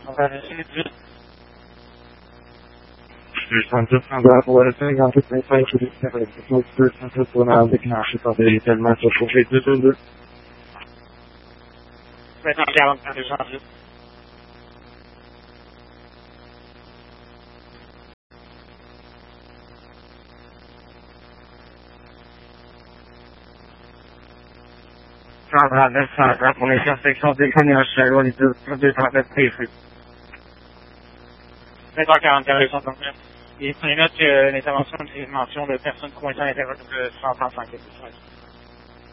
On va essayer de... I'm just found out what it's saying. I'm just going to try to discover it. It's most person just when I was the cash of the tell my social media to do. Maintenant, 45 janvier. On est sur section déconnage, la loi du 239 préfet. Maintenant, 44 janvier. Il prenait note que l'intervention de mention de personnes coincées à l'intérieur de 135 et